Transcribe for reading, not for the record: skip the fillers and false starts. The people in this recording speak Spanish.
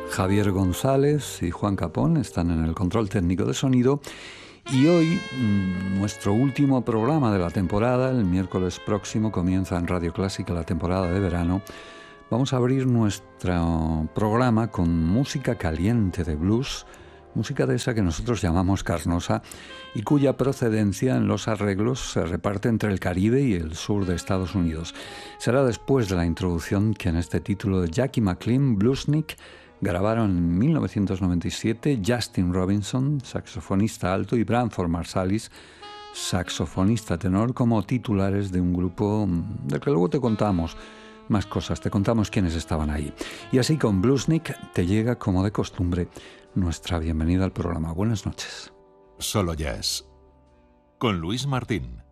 Javier González y Juan Capón están en el control técnico de sonido y hoy nuestro último programa de la temporada, el miércoles próximo comienza en Radio Clásica la temporada de verano. Vamos a abrir nuestro programa con música caliente de blues, música de esa que nosotros llamamos carnosa y cuya procedencia en los arreglos se reparte entre el Caribe y el sur de Estados Unidos. Será después de la introducción que en este título de Jackie McLean, Bluesnik, grabaron en 1997 Justin Robinson, saxofonista alto, y Branford Marsalis, saxofonista tenor, como titulares de un grupo del que luego te contamos más cosas, te contamos quiénes estaban ahí. Y así con Bluesnik te llega, como de costumbre, nuestra bienvenida al programa. Buenas noches. Solo Jazz con Luis Martín.